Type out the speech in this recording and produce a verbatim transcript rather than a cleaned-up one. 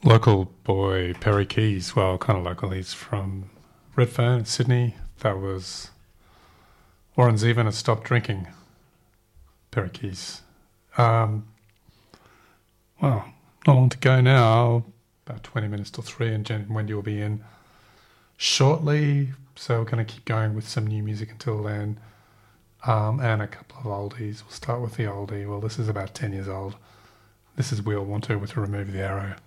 Local boy Perry Keys, well, kind of local. He's from Redfern, Sydney. That was Warren Zevon has stopped drinking. Perry Keys. Um, well, not long to go now. About twenty minutes till three, and Jen and Wendy will be in shortly. So we're going to keep going with some new music until then, um, and a couple of oldies. We'll start with the oldie. Well, this is about ten years old. This is We'll Want To with Remove the Arrow.